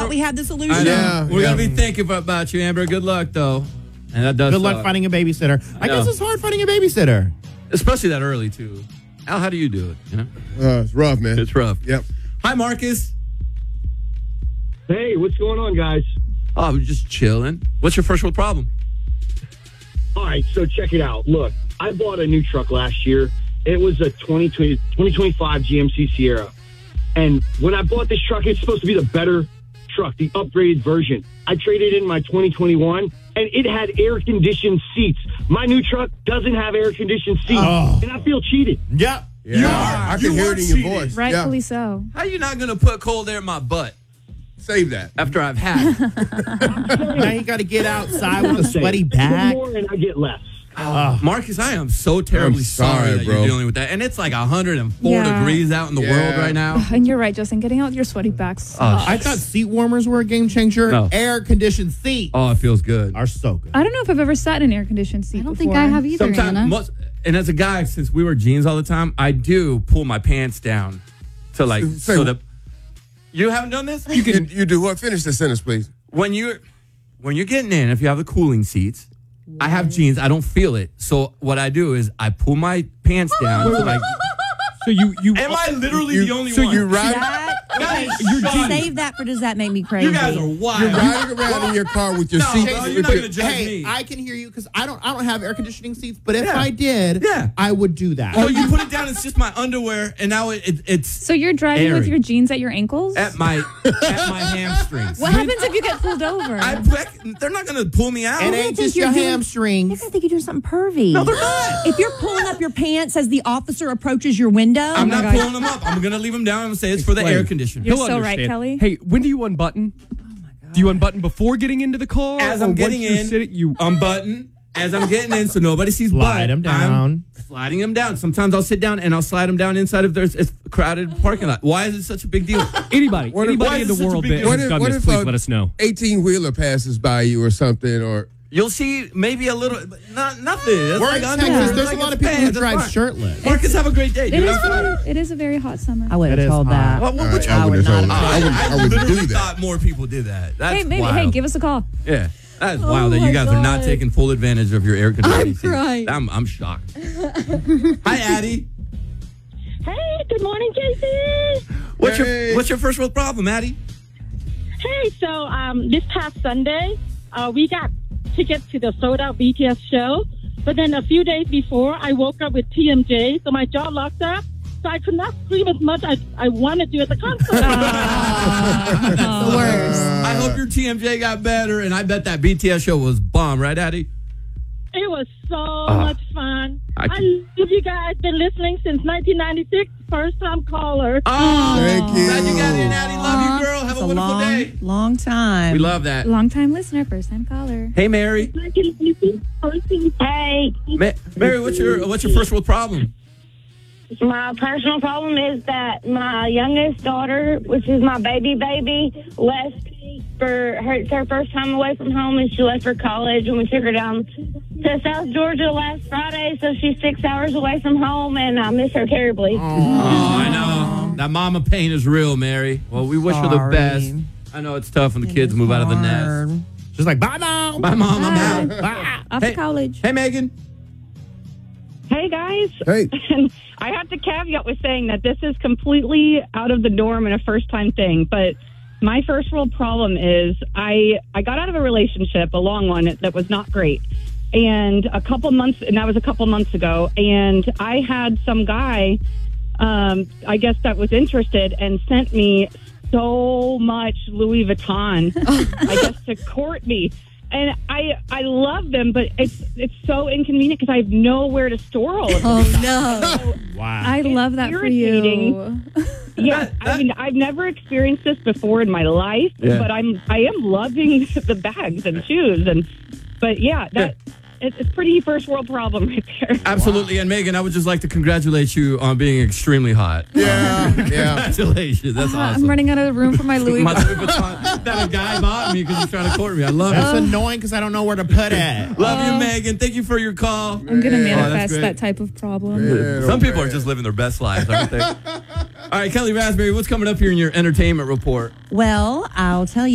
thought we had the solution. I know. Yeah, We're yeah. going to be thinking about you, Amber. Good luck, though. And that does Good luck suck. finding a babysitter. I guess it's hard finding a babysitter. Especially that early, too. Al, how do you do it? You know? It's rough, man. It's rough. Yep. Hi, Marcus. Hey, what's going on, guys? Oh, we're just chilling. What's your first world problem? All right, so check it out. Look, I bought a new truck last year. It was a 2025 GMC Sierra. And when I bought this truck, it's supposed to be the better truck, the upgraded version. I traded in my 2021, and it had air-conditioned seats. My new truck doesn't have air-conditioned seats, and I feel cheated. Yep. Yeah. I can hear it in your voice. Rightfully Yeah. so. How you not going to put cold air in my butt Save that. after I've had it? Now you got to get outside with a sweaty I get back. more and I get less. Marcus, I am so terribly I'm sorry, that bro. you're dealing with that. And it's like 104 Yeah. degrees out in the world right now. And you're right, Justin. Getting out with your sweaty back sucks. I thought seat warmers were a game changer. No. Air conditioned seats Oh, it feels good. are so good. I don't know if I've ever sat in an air-conditioned seat I don't before. think I have either, Sometimes, Anna. and as a guy, since we wear jeans all the time, I do pull my pants down to like so that you haven't done this. You do what? Finish the sentence, please. When you're getting in, if you have the cooling seats, I have jeans. I don't feel it. So what I do is I pull my pants down. To like, So you am I literally the only So one? you ride. Okay, save that for does that make me crazy? You guys are wild. You're riding around in your car with your No, seat. bro, you're with not your- gonna judge Hey, me. I can hear you because I don't have air conditioning seats, but if Yeah. I did, Yeah. I would do that. So you put it down. It's just my underwear, and now it's So you're driving Airy. with your jeans at your ankles? at my hamstrings. What happens if you get pulled over? They're not gonna pull me out. It I ain't think just you're your doing- hamstrings. I think you're doing something pervy. No, they're not. If you're pulling up your pants as the officer approaches your window, I'm not pulling them up. I'm gonna leave them down and say it's for the Explain. air conditioner. You're He'll so right, understand. Kelly. Hey, when do you unbutton? Oh my God. Do you unbutton before getting into the car? As or I'm getting once you're in, sitting, you unbutton. As I'm getting in, so nobody sees Slide butt, 'em down. I'm sliding them down. Sometimes I'll sit down and I'll slide them down inside of there's a crowded parking lot. Why is it such a big deal? anybody why in is the it such a world big that deal? has done this, please let us know. 18-wheeler passes by you or something, or You'll see maybe a little, but nothing. It's We're like in under- Texas. it's There's like a lot of it's people who pants. drive It's fine. shirtless. Marcus, have a great day. It dude. is, I'm sorry. it is a very hot summer. I would It have is told hot. that. What would you? I would would not have have I would literally do that. thought more people did that. That's Hey, maybe. wild. Hey, give us a call. Yeah. That's wild that you my guys are not God. taking full advantage of your air conditioning. I'm seats. crying. I'm shocked. Hi, Addie. Hey, good morning, Casey. What's Hey. your first world problem, Addie? Hey, so this past Sunday, we got tickets to the sold-out BTS show. But then a few days before, I woke up with TMJ, so my jaw locked up. So I could not scream as much as I wanted to at the concert. The worst. I hope your TMJ got better, and I bet that BTS show was bomb, right, Addie? It was so much fun. I- I love you guys. Been listening since 1996. First-time caller. Oh, Thank you. glad you got in, Addie. Love you, girl. Have It's a wonderful long, day. long time. We love that. Long-time listener, first-time caller. Hey, Mary. Hey. Mary, what's your first world problem? My personal problem is that my youngest daughter, which is my baby, left it's her first time away from home, and she left for college, and we took her down to South Georgia last Friday, so she's 6 hours away from home, and I miss her terribly. Oh, I know. That mama pain is real, Mary. Well, we wish her the Sorry. best. I know it's tough when the kids move out of the nest. She's like, bye, Mom. Bye, Mom. I'm out. Bye. Off Hey. to college. Hey, Megan. Hey, guys. Hey. I have to caveat with saying that this is completely out of the norm and a first-time thing, but my first world problem is I got out of a relationship, a long one, that was not great. And that was a couple months ago, and I had some guy, I guess that was interested and sent me so much Louis Vuitton, I guess, to court me. And I love them, but it's so inconvenient because I have nowhere to store all of them. Oh, no. Wow. I love that for you. irritating. Yeah, I mean, I've never experienced this before in my life, but I am loving the bags and shoes, but yeah, it's pretty first world problem right there. Absolutely. And Megan, I would just like to congratulate you on being extremely hot. Yeah, yeah. Congratulations. That's awesome. I'm running out of the room for my Louis My Vuitton. Louis Vuitton that a guy bought me because he's trying to court me. I love That's it. annoying because I don't know where to put it. Love you, Megan. Thank you for your call. I'm going to that's manifest great. that type of problem. Yeah, Some people are man. just living their best lives, aren't they? All right, Kelly Raspberry, what's coming up here in your entertainment report? Well, I'll tell you.